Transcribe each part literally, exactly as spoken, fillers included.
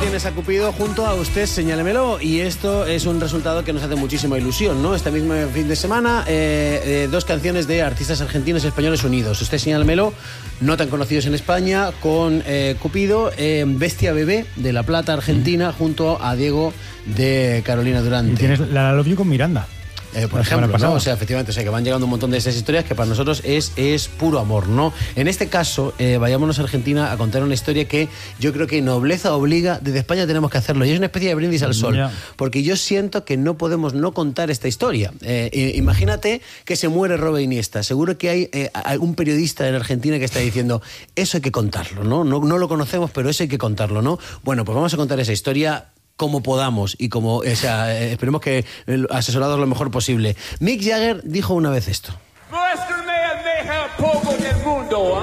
tienes a Cupido junto a Usted Señálemelo, y esto es un resultado que nos hace muchísima ilusión, ¿no? Este mismo fin de semana, eh, eh, dos canciones de artistas argentinos y españoles unidos. Usted Señálemelo, no tan conocidos en España, con eh, Cupido, eh, Bestia Bebé de La Plata, Argentina, mm. junto a Diego de Carolina Durante. Y tienes La Love You con Miranda. Eh, por ejemplo, ¿no? O sea, efectivamente, o sea, que van llegando un montón de esas historias que para nosotros es, es puro amor, ¿no? En este caso, eh, vayámonos a Argentina a contar una historia que yo creo que nobleza obliga. Desde España tenemos que hacerlo, y es una especie de brindis al sol, yeah. porque yo siento que no podemos no contar esta historia. Eh, eh, imagínate que se muere Robert Iniesta. Seguro que hay eh, algún periodista en Argentina que está diciendo, eso hay que contarlo, ¿no? No, no lo conocemos, pero eso hay que contarlo, ¿no? Bueno, pues vamos a contar esa historia como podamos y como, o sea, esperemos que asesorados lo mejor posible. Mick Jagger dijo una vez esto. Muéstrame el mejor pogo del mundo,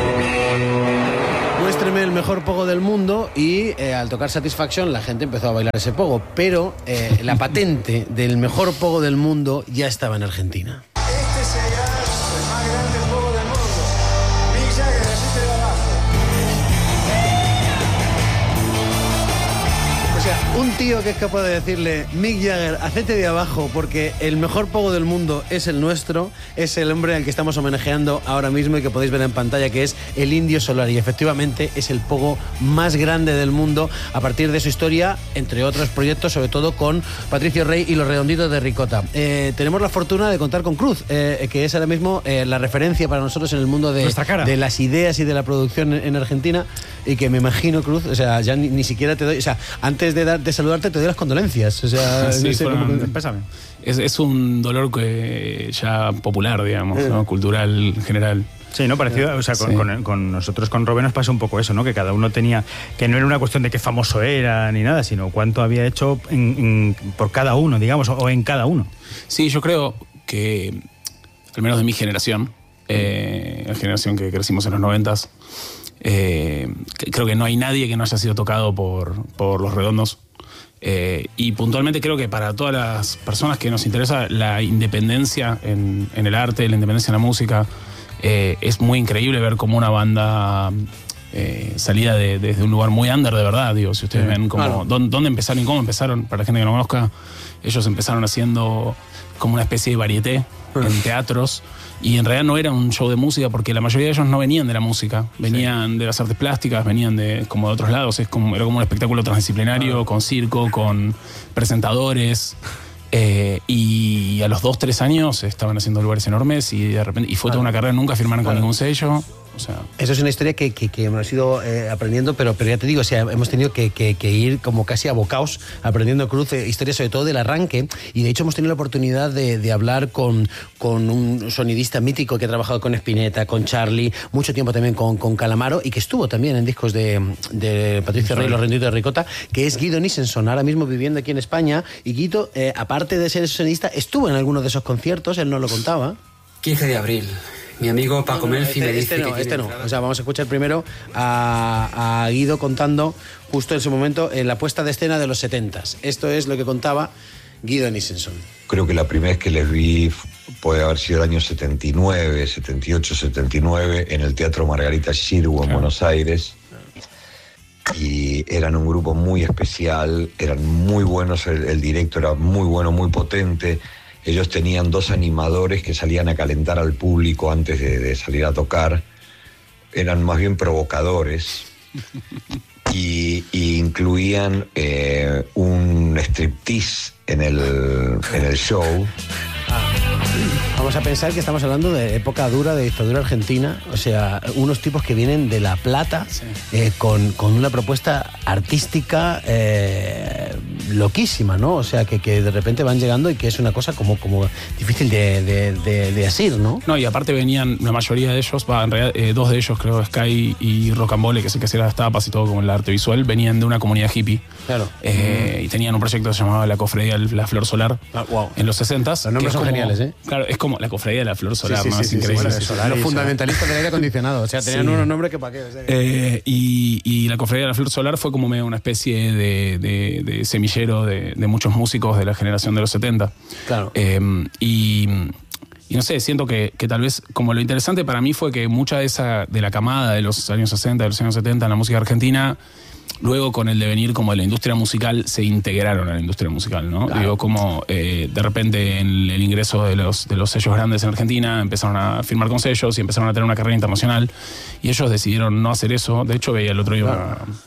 ¿eh? Muéstrame el mejor pogo del mundo, y eh, al tocar Satisfaction la gente empezó a bailar ese pogo, pero eh, la patente del mejor pogo del mundo ya estaba en Argentina. Este será el más grande pogo del mundo. Mick Jagger, así de abajo. Un tío que es capaz de decirle, Mick Jagger, hacete de abajo porque el mejor pogo del mundo es el nuestro, es el hombre al que estamos homenajeando ahora mismo y que podéis ver en pantalla, que es el Indio Solari. Y efectivamente es el pogo más grande del mundo a partir de su historia, entre otros proyectos, sobre todo con Patricio Rey y los Redonditos de Ricota. Eh, tenemos la fortuna de contar con Cruz, eh, que es ahora mismo eh, la referencia para nosotros en el mundo de, de las ideas y de la producción en, en Argentina, y que me imagino, Cruz, o sea, ya ni, ni siquiera te doy, o sea, antes de dar de saludarte te doy las condolencias, o sea, sí, no sé, fueron, como, pésame. Es, es un dolor que ya popular, digamos, ¿no? Cultural en general. Sí, ¿no? Parecido, o sea, con, sí. con, con nosotros con Robert nos pasa un poco eso, ¿no? Que cada uno tenía, que no era una cuestión de qué famoso era ni nada, sino cuánto había hecho en, en, por cada uno, digamos, o en cada uno. Sí, yo creo que, al menos de mi generación, eh, la generación que crecimos en los noventas, eh, creo que no hay nadie que no haya sido tocado por, por Los Redondos. Eh, y puntualmente creo que para todas las personas que nos interesa la independencia en, en el arte, la independencia en la música, eh, es muy increíble ver cómo una banda eh, salida de, desde un lugar muy under, de verdad, digo, si ustedes sí, ven cómo, claro. dónde, dónde empezaron y cómo empezaron, para la gente que no conozca, ellos empezaron haciendo como una especie de varieté en teatros, y en realidad no era un show de música, porque la mayoría de ellos no venían de la música, venían sí. de las artes plásticas, venían de como de otros lados, es como, era como un espectáculo transdisciplinario, ah. con circo, con presentadores, eh, y a los dos, tres años estaban haciendo lugares enormes, y de repente, y fue toda una carrera, nunca firmaron con ningún sello. O sea, eso es una historia que, que, que hemos ido eh, aprendiendo, pero, pero ya te digo, o sea, hemos tenido que, que, que ir como casi abocados aprendiendo, Cruz, eh, historias sobre todo del arranque, y de hecho hemos tenido la oportunidad de, de hablar con, con un sonidista mítico que ha trabajado con Spinetta, con Charlie, mucho tiempo también con, con Calamaro, y que estuvo también en discos de, de Patricio Rey y los Redonditos de Ricota, que es Guido Nissenson, ahora mismo viviendo aquí en España. Y Guido, eh, aparte de ser sonidista, estuvo en algunos de esos conciertos, él nos lo contaba. quince de abril. Mi amigo Paco no, no, Melfi este, me dice este no, que este no. O sea, vamos a escuchar primero a, a Guido contando justo en su momento en la puesta de escena de los setentas. Esto es lo que contaba Guido Nissenson. Creo que la primera vez que les vi puede haber sido el año setenta y nueve, setenta y ocho, setenta y nueve, en el Teatro Margarita Xirgu en Buenos Aires. Y eran un grupo muy especial, eran muy buenos, el, el directo era muy bueno, muy potente. Ellos tenían dos animadores que salían a calentar al público antes de, de salir a tocar. Eran más bien provocadores. Y, y incluían eh, un striptease en el, en el show. Vamos a pensar que estamos hablando de época dura de dictadura argentina, o sea, unos tipos que vienen de La Plata, sí. eh, con, con una propuesta artística eh, loquísima, ¿no? O sea, que, que de repente van llegando y que es una cosa como, como difícil de, de, de, de asir, ¿no? No, y aparte venían, la mayoría de ellos, va, en realidad eh, dos de ellos, creo, Sky y Rocambole, que es el que hacía las tapas y todo como el arte visual, venían de una comunidad hippie. Claro. Eh, mm. Y tenían un proyecto que se llamaba La Cofradía de la Flor Solar, ah, wow. en los sesentas. Los nombres son como, geniales, ¿eh? Claro, es como La Cofradía de la Flor Solar, sí, sí, ¿no? sí, es sí, increíble. Sí, sí, sí, los fundamentalistas del aire acondicionado, o sea, tenían sí. unos nombres que pa' qué. O sea, que... Eh, y, y La Cofradía de la Flor Solar fue como medio una especie de, de, de semillero de, de muchos músicos de la generación de los setenta. Claro. Eh, y, y no sé, siento que, que tal vez, como lo interesante para mí fue que mucha de esa, de la camada de los años sesenta, de los años setenta en la música argentina, luego con el devenir como de la industria musical se integraron a la industria musical, ¿no? Claro. Digo, como eh, de repente en el ingreso de los, de los sellos grandes en Argentina empezaron a firmar con sellos y empezaron a tener una carrera internacional y ellos decidieron no hacer eso. De hecho, veía el otro día Claro. una,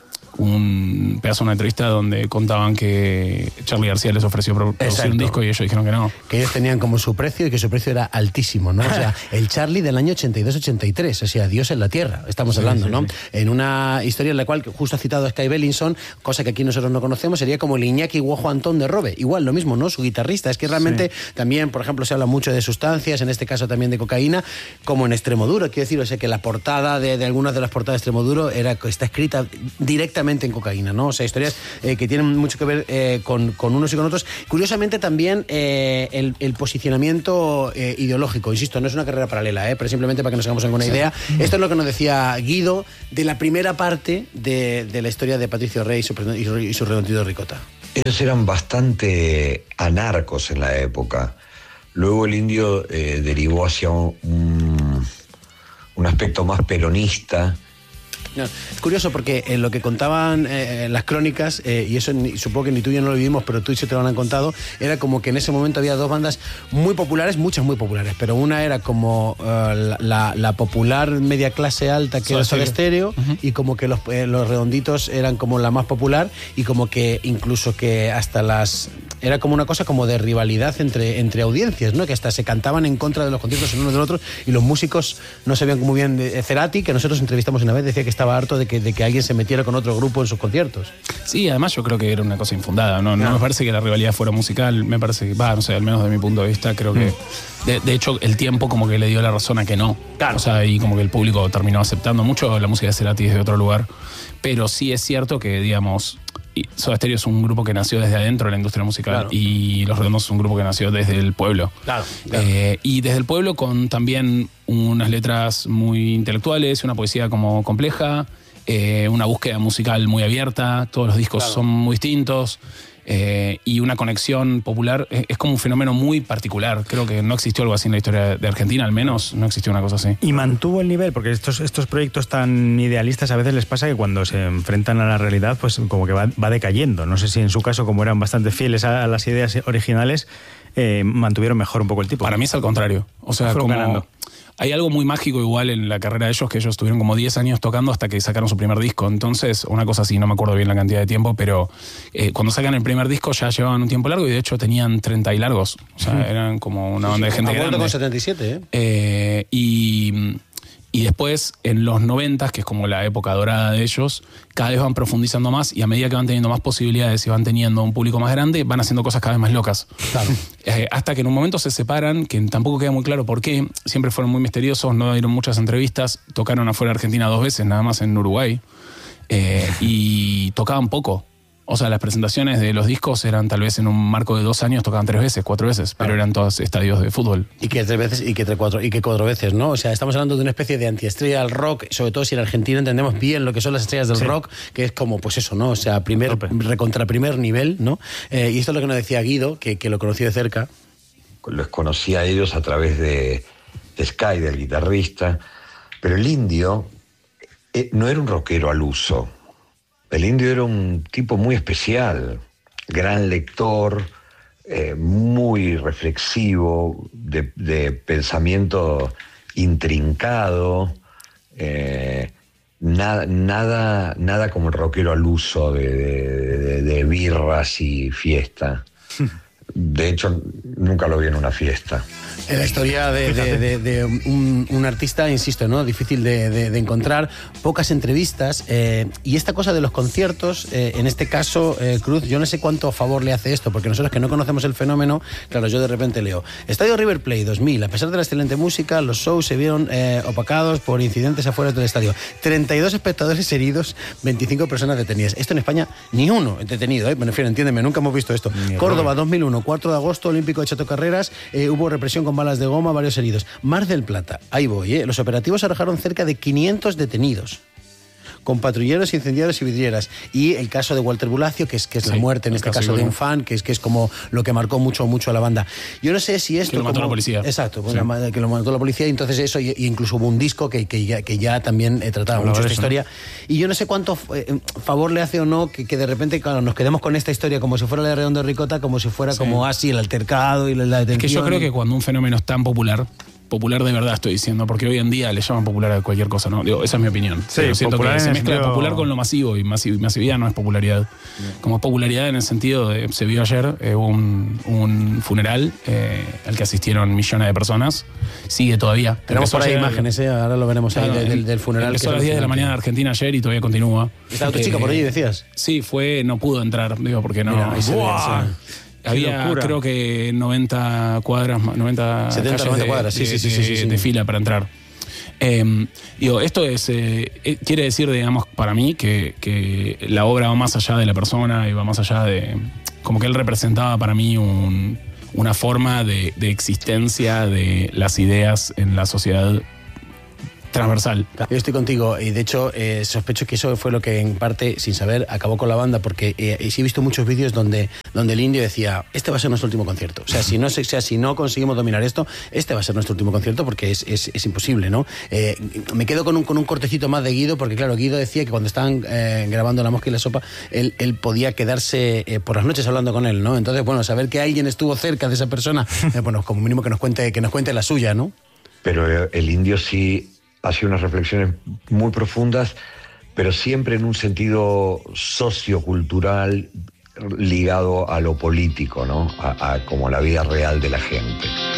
un pedazo de una entrevista donde contaban que Charly García les ofreció pro- producir Exacto. un disco y ellos dijeron que no. Que ellos tenían como su precio y que su precio era altísimo, ¿no? O sea, el Charly del año ochenta y dos ochenta y tres, o sea, Dios en la tierra, estamos hablando, ¿no? En una historia en la cual, justo ha citado a Sky Bellinson, cosa que aquí nosotros no conocemos, sería como el Iñaki Guojo Antón de Robe. Igual, lo mismo, ¿no? Su guitarrista. Es que realmente también, por ejemplo, se habla mucho de sustancias, en este caso también de cocaína, como en Extremoduro. Quiero decir, o sea, que la portada de, de algunas de las portadas de Extremoduro era, está escrita directamente en cocaína, ¿no? O sea, historias eh, que tienen mucho que ver eh, con, con unos y con otros. Curiosamente también eh, el, el posicionamiento eh, ideológico, insisto, no es una carrera paralela, eh, pero simplemente para que nos hagamos alguna idea. Esto es lo que nos decía Guido de la primera parte de, de la historia de Patricio Rey y su, y su, y su redondido ricota. Ellos eran bastante anarcos en la época. Luego el Indio eh, derivó hacia un, un, un aspecto más peronista. No, es curioso porque en lo que contaban eh, las crónicas, eh, y eso ni, supongo que ni tú y yo no lo vivimos, pero tú y yo te lo han contado, era como que en ese momento había dos bandas muy populares, muchas muy populares, pero una era como uh, la, la, la popular media clase alta, que era Soda Stereo, uh-huh. y como que los, eh, los Redonditos eran como la más popular, y como que incluso que hasta las... Era como una cosa como de rivalidad entre, entre audiencias, ¿no? Que hasta se cantaban en contra de los conciertos el uno del otro, y los músicos no sabían muy bien. De Cerati, que nosotros entrevistamos una vez, decía que estaba harto de que, de que alguien se metiera con otro grupo en sus conciertos. Sí, además yo creo que era una cosa infundada, no, no, no me parece que la rivalidad fuera musical, me parece que, va, no sé, al menos de mi punto de vista, creo que, mm. de, de hecho, el tiempo como que le dio la razón a que no. Claro. O sea, y como que el público terminó aceptando mucho la música de Cerati desde otro lugar, pero sí es cierto que, digamos, Soda Stereo es un grupo que nació desde adentro de la industria musical, claro. y Los Redondos es un grupo que nació desde el pueblo. Claro, claro. Eh, y desde el pueblo con también unas letras muy intelectuales, una poesía como compleja, eh, una búsqueda musical muy abierta, todos los discos claro. son muy distintos. Eh, y una conexión popular es, es como un fenómeno muy particular. Creo que no existió algo así en la historia de Argentina, al menos no existió una cosa así. Y mantuvo el nivel, porque estos, estos proyectos tan idealistas a veces les pasa que cuando se enfrentan a la realidad, pues como que va, va decayendo. No sé si en su caso, como eran bastante fieles a, a las ideas originales, eh, mantuvieron mejor un poco el tipo. Para mí es al contrario. O sea, como ganando. Hay algo muy mágico igual en la carrera de ellos, que ellos tuvieron como diez años tocando hasta que sacaron su primer disco. Entonces, una cosa así, no me acuerdo bien la cantidad de tiempo, pero eh, cuando sacan el primer disco ya llevaban un tiempo largo y de hecho tenían treinta y largos. O sea, mm. eran como una banda sí, sí, de gente grande. con setenta y siete, ¿eh? eh y... Y después, en los noventas, que es como la época dorada de ellos, cada vez van profundizando más y a medida que van teniendo más posibilidades y van teniendo un público más grande, van haciendo cosas cada vez más locas. Claro. Eh, hasta que en un momento se separan, que tampoco queda muy claro por qué. Siempre fueron muy misteriosos, no dieron muchas entrevistas, tocaron afuera de Argentina dos veces, nada más en Uruguay, eh, y tocaban poco. O sea, las presentaciones de los discos eran tal vez en un marco de dos años, tocaban tres veces, cuatro veces, pero eran todos estadios de fútbol. Y que tres veces, y que tres, cuatro, y que cuatro veces, ¿no? O sea, estamos hablando de una especie de antiestrella del rock, sobre todo si en Argentina entendemos bien lo que son las estrellas del sí. rock, que es como, pues eso, ¿no? O sea, primer, recontra primer nivel, ¿no? Eh, y esto es lo que nos decía Guido, que, que lo conocí de cerca. Los conocí a ellos a través de, de Sky, del guitarrista, pero el Indio eh, no era un rockero al uso. El Indio era un tipo muy especial, gran lector, eh, muy reflexivo, de, de pensamiento intrincado, eh, nada, nada, nada como el rockero al uso de, de, de birras y fiesta. De hecho, nunca lo vi en una fiesta. En la historia de, de, de, de un, un artista, insisto, ¿no? Difícil de, de, de encontrar, pocas entrevistas, eh, y esta cosa de los conciertos, eh, en este caso, eh, Cruz, yo no sé cuánto favor le hace esto, porque nosotros que no conocemos el fenómeno, claro, yo de repente leo, Estadio River Plate dos mil, a pesar de la excelente música, los shows se vieron eh, opacados por incidentes afuera del estadio. treinta y dos espectadores heridos, veinticinco personas detenidas. Esto en España, ni uno detenido, ¿eh? Me refiero, entiéndeme, nunca hemos visto esto. Ni Córdoba, dos mil uno, cuatro de agosto, Olímpico de Chato Carreras, eh, hubo represión con balas de goma, varios heridos. Mar del Plata, ahí voy, ¿eh? Los operativos arrojaron cerca de quinientos detenidos. con patrulleros, incendiarios y vidrieras. Y el caso de Walter Bulacio, que es, que es Sí, la muerte, en el este caso caso de de un fan, que es, que es como lo que marcó mucho, mucho a la banda. Yo no sé si esto... Que lo mató como- la policía. Exacto, pues Sí. la- que lo mató la policía, y entonces eso, y, y incluso hubo un disco que, que, ya, que ya también eh, trataba Hablaba mucho de esta eso, ¿no? historia. Y yo no sé cuánto eh, favor le hace o no que, que de repente, claro, nos quedemos con esta historia como si fuera la de Redondo Ricota, como si fuera Sí. como así el altercado y la, la Es detención. que yo creo que cuando un fenómeno es tan popular, popular de verdad estoy diciendo, porque hoy en día le llaman popular a cualquier cosa, ¿no? Digo, esa es mi opinión. Sí, Pero siento popular que en se el mezcla sentido- popular con lo masivo, y masiv- masividad no es popularidad. Como es popularidad en el sentido de, se vio ayer, eh, un, un funeral eh, al que asistieron millones de personas, sigue todavía. Tenemos Empezó por ahí ayer- imágenes, ¿eh? Ahora lo veremos ahí Claro, de- del, del funeral. Empezó que a las es diez de la alucinante. mañana de Argentina ayer y todavía continúa. ¿Estaba tu chica por allí, decías? Sí, fue, no pudo entrar, digo, porque no. Mira, ahí se ve, ¡Buah! sí. Había, locura. creo que noventa cuadras, noventa setenta, calles noventa de, cuadras, sí, de- sí, sí, de- sí, sí, sí. de fila para entrar. Eh, digo, esto es eh, eh, quiere decir, digamos, para mí que, que la obra va más allá de la persona y va más allá de... Como que él representaba para mí un- una forma de, de existencia de las ideas en la sociedad transversal. Yo estoy contigo y de hecho eh, sospecho que eso fue lo que en parte, sin saber, acabó con la banda, porque eh, sí he visto muchos vídeos donde, donde el indio decía, este va a ser nuestro último concierto. O sea, si no, se- o sea, si no conseguimos dominar esto, este va a ser nuestro último concierto porque es, es, es imposible, ¿no? Eh, me quedo con un, con un cortecito más de Guido, porque claro, Guido decía que cuando estaban eh, grabando La Mosca y la Sopa, él, él podía quedarse eh, por las noches hablando con él, ¿no? Entonces, bueno, saber que alguien estuvo cerca de esa persona, eh, bueno, como mínimo que nos cuente, que nos cuente la suya, ¿no? Pero el indio sí hace unas reflexiones muy profundas, pero siempre en un sentido sociocultural ligado a lo político, ¿no? A, a como la vida real de la gente.